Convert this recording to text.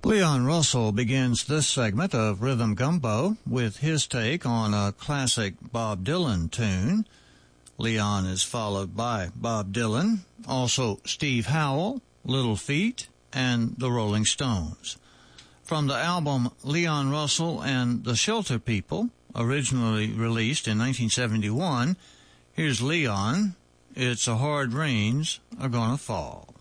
Leon Russell begins this segment of Rhythm Gumbo with his take on a classic Bob Dylan tune. Leon is followed by Bob Dylan, also Steve Howell, Little Feat, and the Rolling Stones. From the album Leon Russell and the Shelter People, originally released in 1971, here's Leon, It's a Hard Rain's a Gonna Fall.